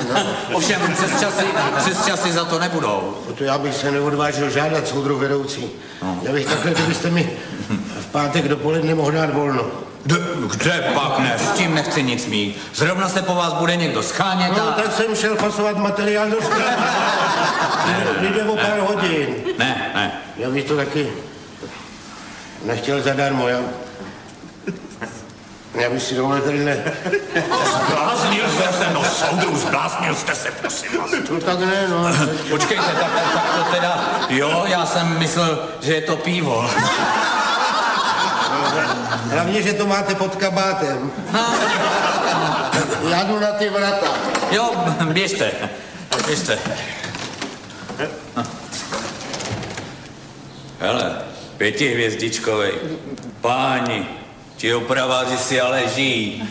Ovšem přes časy za to nebudou. To já bych se neodvážil žádat, soudru vedoucí. Já bych takhle, kdybyste mi v pátek dopoledne mohl dát volno. Kde pak ne? S tím nechci nic mít. Zrovna se po vás bude někdo schánět No, tak jsem šel fasovat materiál do sklepy. Jde o pár hodin. Ne. Já bych to taky nechtěl zadarmo, já bych si dovolil tady ne. Zbláznil jste se, no soudru, zbláznil jste se, prosím vás. To tak ne, no. Počkejte, tak to teda, jo, já jsem myslel, že je to pivo. Hlavně, že to máte pod kabátem. Já jdu na ty vrata. Jo, běžte. Hele, 5hvězdičkovej. Páni, ti opraváři si ale žijí.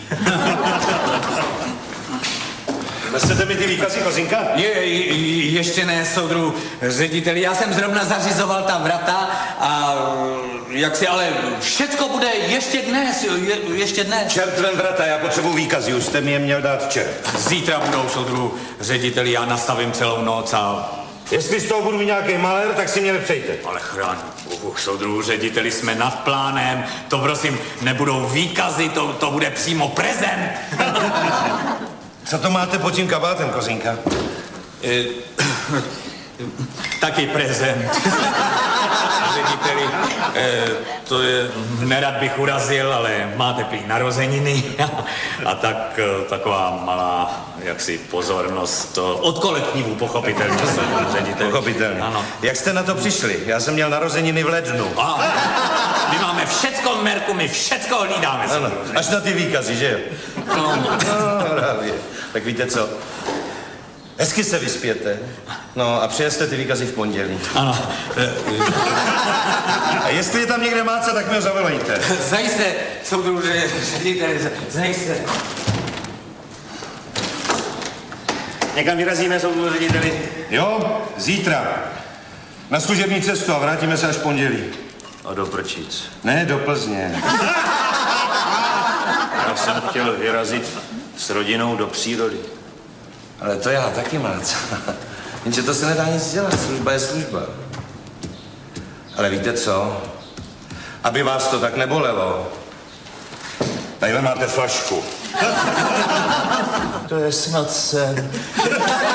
Nechcete mi ty výkazy, Kozinka? Ještě ne, soudru řediteli. Já jsem zrovna zařizoval ta vrata a jak si ale všecko bude ještě dnes. Čertvem vrata, já potřebuji výkazy, už jste mi je měl dát včera. Zítra budou, soudru řediteli, já nastavím celou noc a... Jestli z toho budu mít nějaký malér, tak si mě nepřejte. Ale chráň, soudru řediteli, jsme nad plánem, to prosím, nebudou výkazy, to bude přímo prezent. Co to máte pod tím kabátem, Kozinka? Taky prezent. Řediteli, to je, nerad bych urazil, ale máte prý narozeniny a tak taková malá jaksi pozornost od kolektivu, pochopitelně, řediteli. Pochopitelně. Ano. Jak jste na to přišli? Já jsem měl narozeniny v lednu. My máme všecko v merku, my všecko hlídáme. Ano, až na ty výkazy, že jo? No, právě. Tak víte co? Hezky se vyspěte. No a přijezte ty výkazy v pondělí. Ano. A jestli je tam někde máce, tak mi ho zavolejte. Zajisté, soudru řediteli, zajisté. Někam vyrazíme, soudru řediteli? Jo, zítra. Na služební cestu a vrátíme se až v pondělí. A do Prčic. Ne, do Plzně. Já jsem chtěl vyrazit s rodinou do přírody. Ale to já taky, Máca. Jenže to se nedá nic dělat, služba je služba. Ale víte co? Aby vás to tak nebolelo, tadyhle máte flašku. To je snad sen.